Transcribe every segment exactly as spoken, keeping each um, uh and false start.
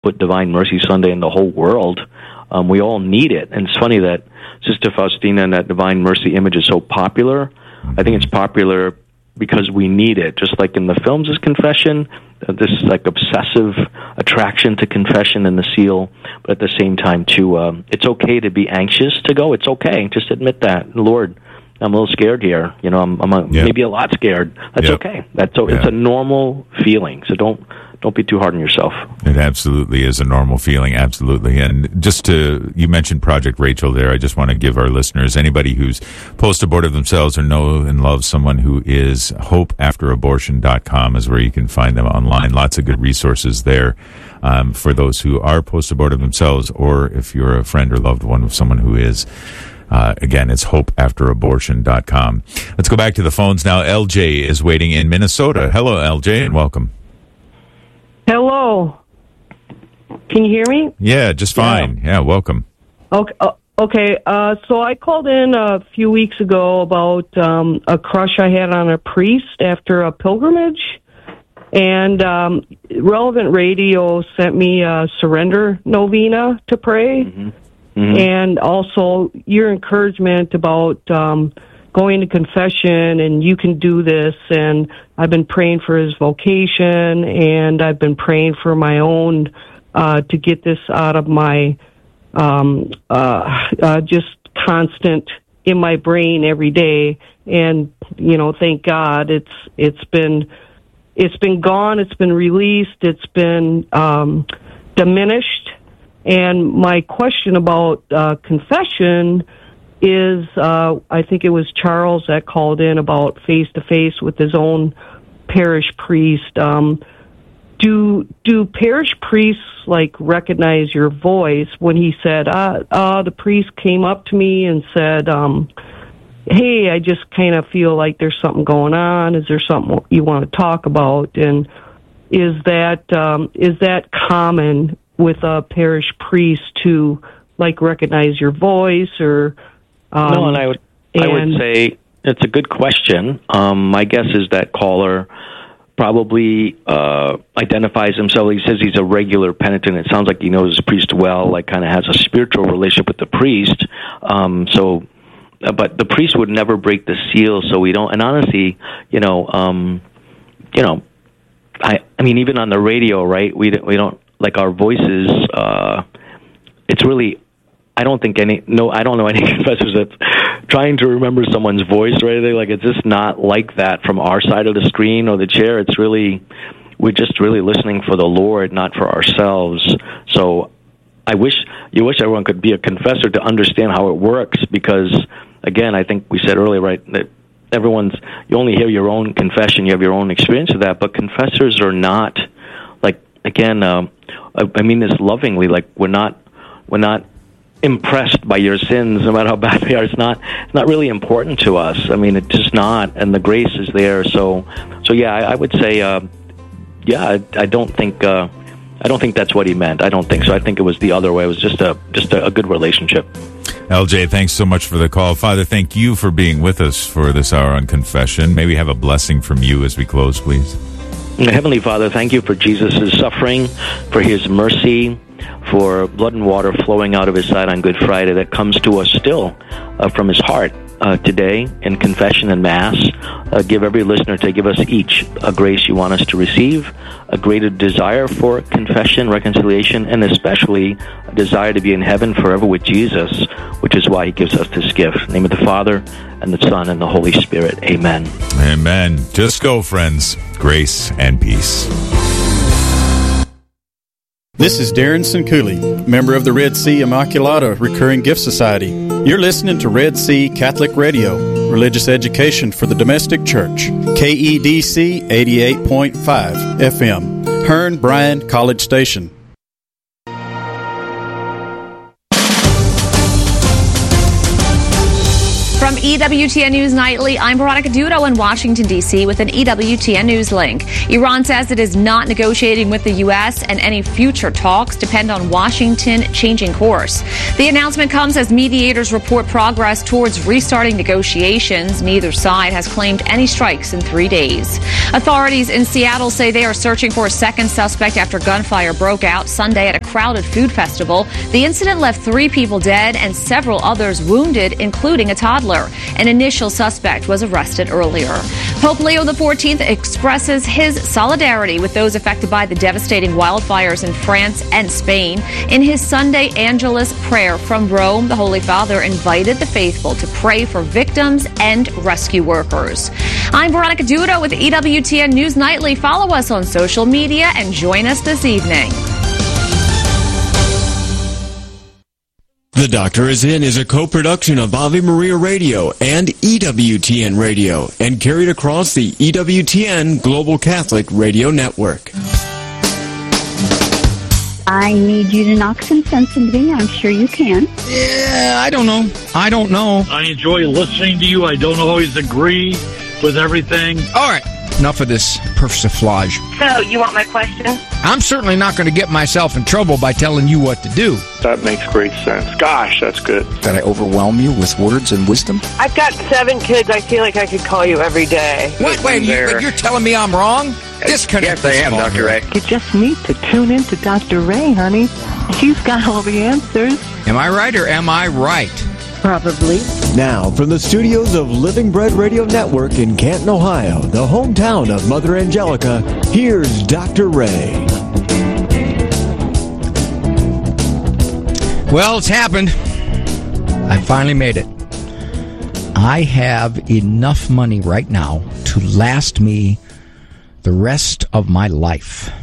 put Divine Mercy Sunday in the whole world. Um, we all need it. And it's funny that Sister Faustina and that Divine Mercy image is so popular. I think it's popular because we need it. Just like in the films is confession, uh, this like obsessive attraction to confession and the seal, but at the same time, too, um, it's okay to be anxious to go. It's okay. Just admit that. Lord, I'm a little scared here. You know, I'm, I'm a, yep. maybe a lot scared. That's yep. okay. That's so, yeah. It's a normal feeling. So don't don't be too hard on yourself. It absolutely is a normal feeling. Absolutely. And just to, you mentioned Project Rachel there. I just want to give our listeners, anybody who's post-abortive themselves or know and love someone who is, hope after abortion dot com is where you can find them online. Lots of good resources there. Um, for those who are post-abortive themselves, or if you're a friend or loved one of someone who is. Uh, again, it's hope after abortion dot com. Let's go back to the phones now. L J is waiting in Minnesota. Hello, L J, and welcome. Hello. Can you hear me? Yeah, just fine. Yeah, yeah welcome. Okay. Uh, okay. Uh, so I called in a few weeks ago about um, a crush I had on a priest after a pilgrimage. And um, Relevant Radio sent me a surrender novena to pray. Mm-hmm. Mm-hmm. And also your encouragement about um, going to confession and you can do this. And I've been praying for his vocation, and I've been praying for my own uh, to get this out of my um, uh, uh, just constant in my brain every day. And, you know, thank God it's it's been it's been gone. It's been released. It's been um, diminished. And my question about uh, confession is, uh, I think it was Charles that called in about face-to-face with his own parish priest. Um, do do parish priests, like, recognize your voice? When he said, uh, uh, the priest came up to me and said, um, hey, I just kind of feel like there's something going on. Is there something you want to talk about? And is that um, is that common with a parish priest to, like, recognize your voice? Or um, no, and I would and, I would say it's a good question. Um, my guess is that caller probably uh, identifies himself. He says he's a regular penitent. It sounds like he knows his priest well, like kind of has a spiritual relationship with the priest. Um, so, but the priest would never break the seal, so we don't. And honestly, you know, um, you know, I I mean, even on the radio, right? We we don't. Like our voices, uh, it's really, I don't think any, no, I don't know any confessors that's trying to remember someone's voice or anything. Like, it's just not like that from our side of the screen or the chair. It's really, we're just really listening for the Lord, not for ourselves. So I wish, you wish everyone could be a confessor to understand how it works, because, again, I think we said earlier, right, that everyone's, you only hear your own confession, you have your own experience of that, but confessors are not, like, again, um, I, I mean this lovingly, like, we're not, we're not impressed by your sins, no matter how bad they are. It's not, it's not really important to us. I mean, it's just not, and the grace is there. So, so yeah, I, I would say, uh, yeah, I, I don't think, uh, I don't think that's what he meant. I don't think so. I think it was the other way. It was just a, just a, a good relationship. L J, thanks so much for the call. Father, thank you for being with us for this hour on confession. May we have a blessing from you as we close, please. Heavenly Father, thank you for Jesus' suffering, for his mercy, for blood and water flowing out of his side on Good Friday that comes to us still uh, from his heart uh, today in confession and Mass. Uh, give every listener to give us each a grace you want us to receive, a greater desire for confession, reconciliation, and especially a desire to be in heaven forever with Jesus, which is why he gives us this gift. In the name of the Father, and the Son, and the Holy Spirit. Amen. Amen. Just go, friends. Grace and peace. This is Darren Sincooley, member of the Red Sea Immaculata Recurring Gift Society. You're listening to Red Sea Catholic Radio, religious education for the domestic church. K E D C eighty-eight point five F M, Hearn Bryan College Station. From E W T N News Nightly. I'm Veronica Dudo in Washington, D C with an E W T N News link. Iran says it is not negotiating with the U S and any future talks depend on Washington changing course. The announcement comes as mediators report progress towards restarting negotiations. Neither side has claimed any strikes in three days. Authorities in Seattle say they are searching for a second suspect after gunfire broke out Sunday at a crowded food festival. The incident left three people dead and several others wounded, including a toddler. An initial suspect was arrested earlier. Pope Leo the fourteenth expresses his solidarity with those affected by the devastating wildfires in France and Spain. In his Sunday Angelus prayer from Rome, the Holy Father invited the faithful to pray for victims and rescue workers. I'm Veronica Dudo with E W T N News Nightly. Follow us on social media and join us this evening. The Doctor Is In is a co-production of Ave Maria Radio and E W T N Radio and carried across the E W T N Global Catholic Radio Network. I need you to knock some sense into me. I'm sure you can. Yeah, I don't know. I don't know. I enjoy listening to you. I don't always agree with everything. All right. Enough of this persiflage. So, you want my question? I'm certainly not going to get myself in trouble by telling you what to do. That makes great sense. Gosh, that's good. Did I overwhelm you with words and wisdom? I've got seven kids. I feel like I could call you every day. Wait, wait, you, wait you're telling me I'm wrong? Disconnect Yes, I am, Doctor Ray. You just need to tune in to Doctor Ray, honey. He's got all the answers. Am I right or am I right? Probably. Now, from the studios of Living Bread Radio Network in Canton, Ohio, the hometown of Mother Angelica, here's Doctor Ray. Well, it's happened. I finally made it. I have enough money right now to last me the rest of my life.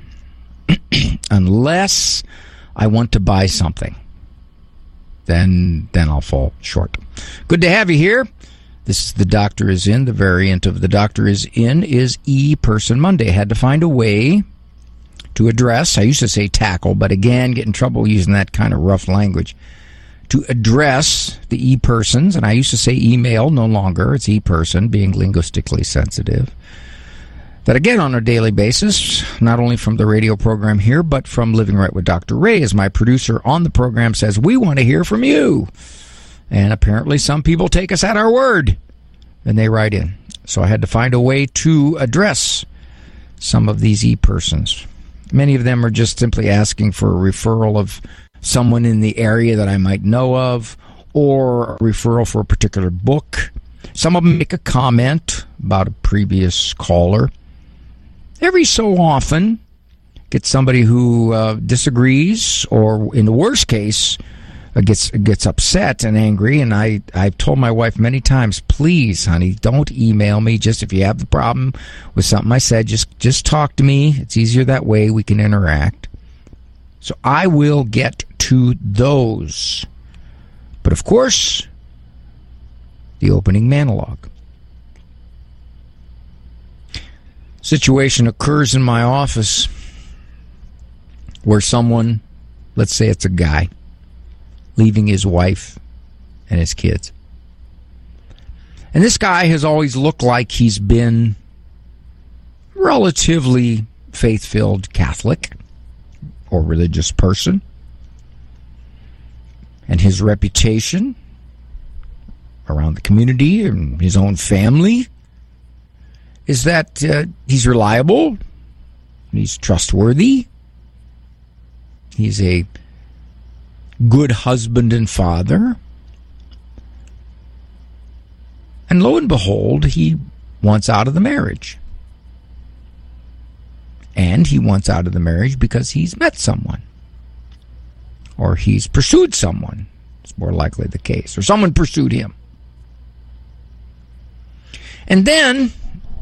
Unless I want to buy something. Then, then I'll fall short. Good to have you here. This is The Doctor Is In. The variant of The Doctor Is In is E-Person Monday. I had to find a way to address, I used to say tackle, but again, get in trouble using that kind of rough language, to address the E-Persons, and I used to say email, no longer, it's E-Person, being linguistically sensitive, that again on a daily basis, not only from the radio program here, but from Living Right with Doctor Ray, as my producer on the program says, we want to hear from you. And apparently some people take us at our word, and they write in. So I had to find a way to address some of these E-Persons. Many of them are just simply asking for a referral of someone in the area that I might know of, or a referral for a particular book. Some of them make a comment about a previous caller. Every so often, get somebody who uh, disagrees, or in the worst case, uh, gets gets upset and angry. And I, I've told my wife many times, please, honey, don't email me. Just if you have the problem with something I said, just just talk to me. It's easier that way. We can interact. So I will get to those. But of course, the opening monologue. Situation occurs in my office where someone, let's say it's a guy, leaving his wife and his kids. And this guy has always looked like he's been relatively faith-filled Catholic or religious person. And his reputation around the community and his own family is that uh, he's reliable, he's trustworthy, he's a good husband and father, and lo and behold, he wants out of the marriage. And he wants out of the marriage because he's met someone, or he's pursued someone. It's more likely the case, or someone pursued him. And then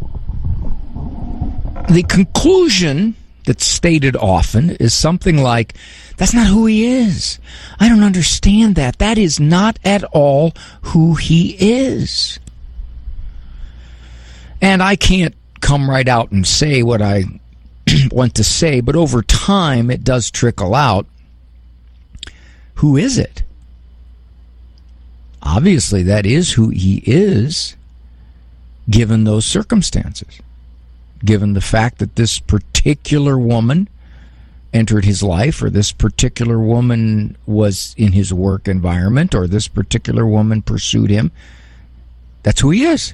the conclusion that's stated often is something like, that's not who he is. I don't understand that. That is not at all who he is. And I can't come right out and say what I want to say, but over time it does trickle out. Who is it? obviously that is who he is, given those circumstances, given the fact that this particular woman entered his life, or this particular woman was in his work environment, or this particular woman pursued him. That's who he is.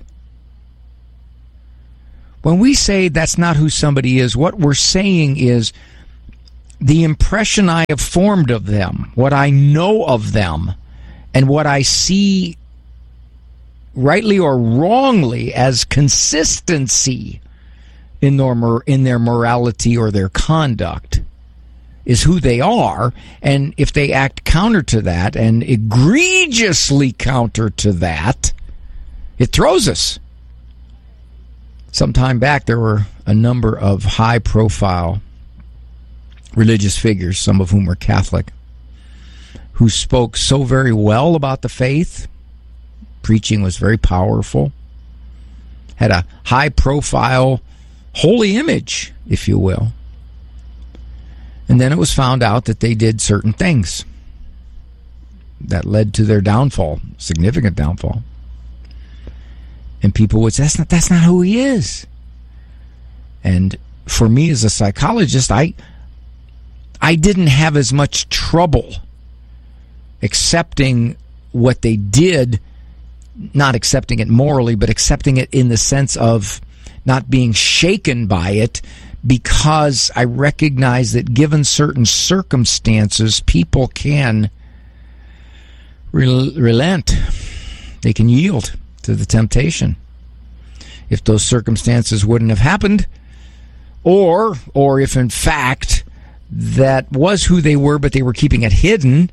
When we say that's not who somebody is, what we're saying is the impression I have formed of them, what I know of them, and what I see rightly or wrongly as consistency in their, in their morality or their conduct is who they are. And if they act counter to that, and egregiously counter to that, it throws us. Some time back, there were a number of high-profile religious figures, some of whom were Catholic, who spoke so very well about the faith. Preaching was very powerful. Had a high-profile holy image, if you will. And then it was found out that they did certain things that led to their downfall, significant downfall. And people would say, that's not, that's not who he is. And for me as a psychologist, I I didn't have as much trouble accepting what they did, not accepting it morally, but accepting it in the sense of not being shaken by it, because I recognize that given certain circumstances, people can rel- relent. They can yield to the temptation. If those circumstances wouldn't have happened, or or if in fact that was who they were, but they were keeping it hidden,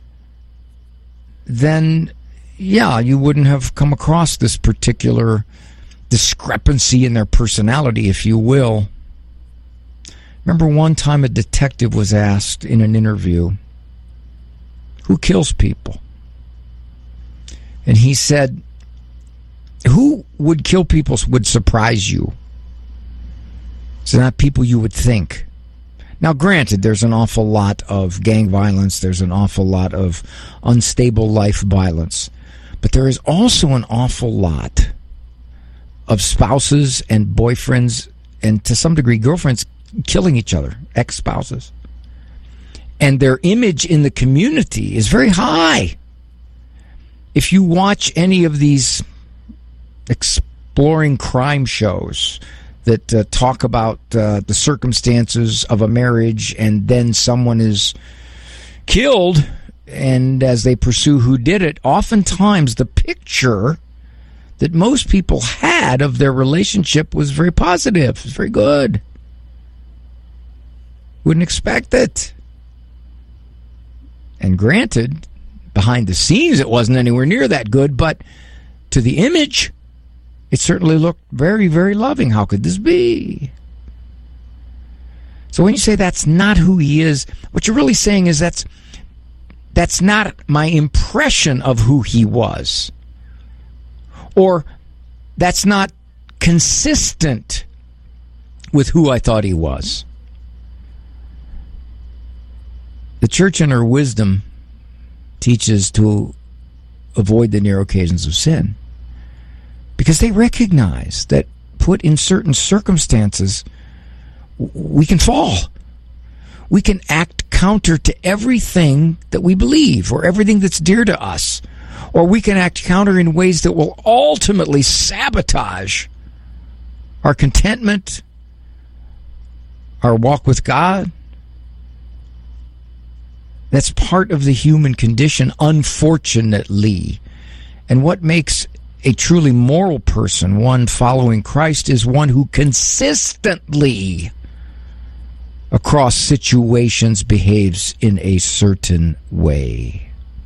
then yeah, you wouldn't have come across this particular discrepancy in their personality, if you will. Remember one time a detective was asked in an interview, who kills people? And he said, who would kill people would surprise you. It's not people you would think. Now, granted, there's an awful lot of gang violence. There's an awful lot of unstable life violence. But there is also an awful lot of spouses and boyfriends, and to some degree girlfriends, killing each other, ex-spouses. And their image in the community is very high. If you watch any of these exploring crime shows that uh, talk about uh, the circumstances of a marriage, and then someone is killed, and as they pursue who did it, oftentimes the picture that most people had of their relationship was very positive, was very good. Wouldn't expect it. And granted, behind the scenes it wasn't anywhere near that good, but to the image, it certainly looked very, very loving. How could this be? So when you say that's not who he is, what you're really saying is that's that's not my impression of who he was. Or that's not consistent with who I thought he was. The church in her wisdom teaches to avoid the near occasions of sin, because they recognize that put in certain circumstances, we can fall. We can act counter to everything that we believe or everything that's dear to us. Or we can act counter in ways that will ultimately sabotage our contentment, our walk with God. That's part of the human condition, unfortunately. And what makes a truly moral person, one following Christ, is one who consistently, across situations, behaves in a certain way.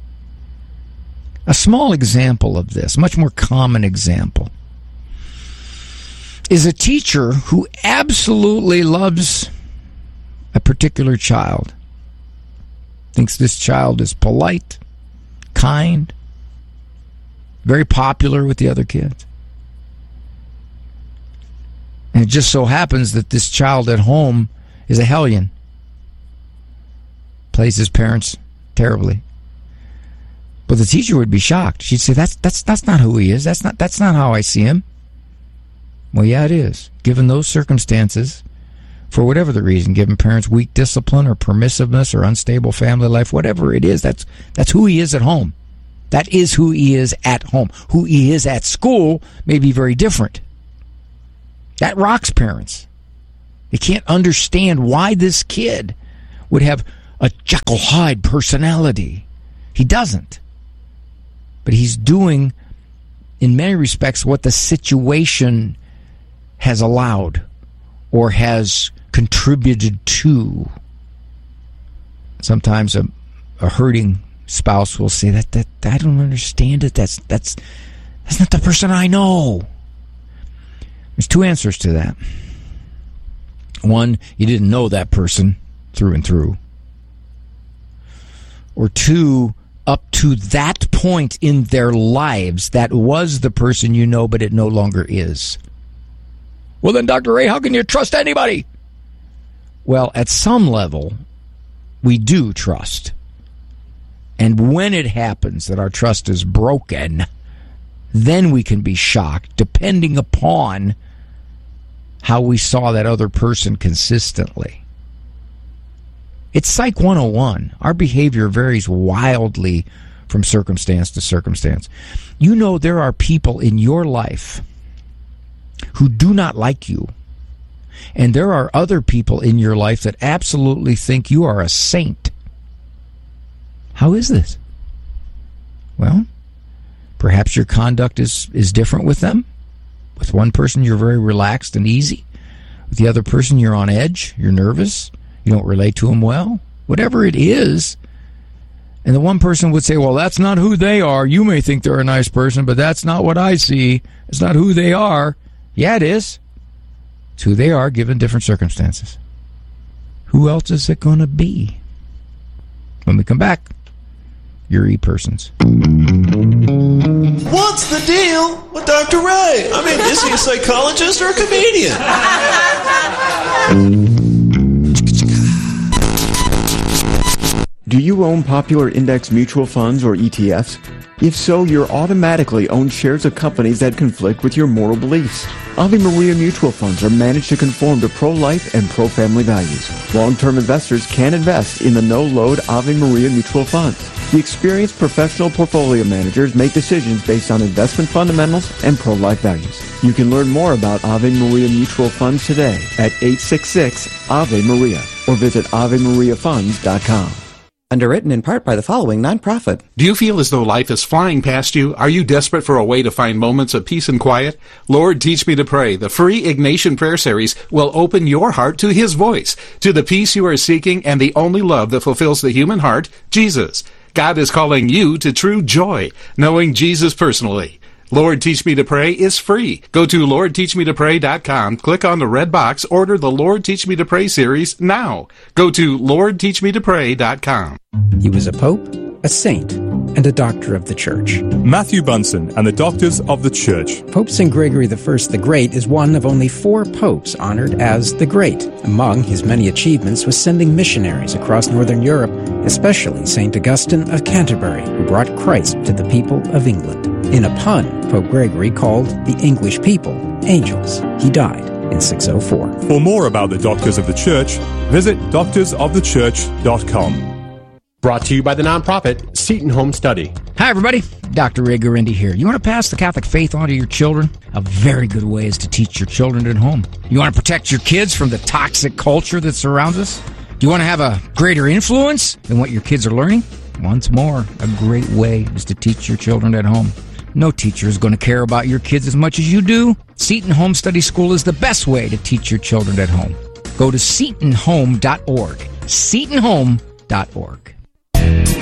A small example of this, much more common example, is a teacher who absolutely loves a particular child. Thinks this child is polite, kind, very popular with the other kids. And it just so happens that this child at home is a hellion. Plays his parents terribly. But the teacher would be shocked. She'd say, that's that's that's not who he is. That's not that's not how I see him. Well, yeah, it is. Given those circumstances, for whatever the reason, given parents' weak discipline or permissiveness or unstable family life, whatever it is, that's that's who he is at home. That is who he is at home. Who he is at school may be very different. That rocks parents. They can't understand why this kid would have a Jekyll Hyde personality. He doesn't. But he's doing, in many respects, what the situation has allowed or has contributed to. Sometimes a, a hurting spouse will say, that, that I don't understand it. That's that's that's not the person I know. There's two answers to that. One, you didn't know that person through and through. Or two, up to that point in their lives, that was the person you know, but it no longer is. Well, then, Doctor Ray, how can you trust anybody? Well, at some level, we do trust. And when it happens that our trust is broken, then we can be shocked, depending upon how we saw that other person consistently. It's Psych one oh one. Our behavior varies wildly from circumstance to circumstance. You know there are people in your life who do not like you. And there are other people in your life that absolutely think you are a saint. How is this? Well, perhaps your conduct is, is different with them. With one person, you're very relaxed and easy. With the other person, you're on edge, you're nervous, you don't relate to them well. Whatever it is. And the one person would say, well, that's not who they are. You may think they're a nice person, but that's not what I see. It's not who they are. Yeah, it is. It's who they are given different circumstances. Who else is it going to be? When we come back, your e-persons. What's the deal with Doctor Ray? I mean, is he a psychologist or a comedian? Do you own popular index mutual funds or E T Fs? If so, you're automatically own shares of companies that conflict with your moral beliefs. Ave Maria mutual funds are managed to conform to pro-life and pro-family values. Long-term investors can invest in the no-load Ave Maria mutual funds. The experienced professional portfolio managers make decisions based on investment fundamentals and pro-life values. You can learn more about Ave Maria mutual funds today at eight six six Ave Maria or visit ave maria funds dot com. Underwritten in part by the following nonprofit. Do you feel as though life is flying past you? Are you desperate for a way to find moments of peace and quiet? Lord, Teach Me to Pray, the free Ignatian Prayer Series, will open your heart to His voice, to the peace you are seeking and the only love that fulfills the human heart, Jesus. God is calling you to true joy, knowing Jesus personally. Lord, Teach Me to Pray is free. Go to lord teach me to pray dot com, click on the red box, order the Lord Teach Me to Pray series now. Go to lord teach me to pray dot com. He was a pope, a saint, and a doctor of the Church. Matthew Bunson and the Doctors of the Church. Pope Saint Gregory the First the Great is one of only four popes honored as the Great. Among his many achievements was sending missionaries across Northern Europe, especially Saint Augustine of Canterbury, who brought Christ to the people of England. In a pun, Pope Gregory called the English people angels. He died in six oh four. For more about the Doctors of the Church, visit doctors of the church dot com. Brought to you by the nonprofit Seton Home Study. Hi, everybody. Doctor Ray Guarendi here. You want to pass the Catholic faith on to your children? A very good way is to teach your children at home. You want to protect your kids from the toxic culture that surrounds us? Do you want to have a greater influence than what your kids are learning? Once more, a great way is to teach your children at home. No teacher is going to care about your kids as much as you do. Seton Home Study School is the best way to teach your children at home. Go to seton home dot org. seton home dot org.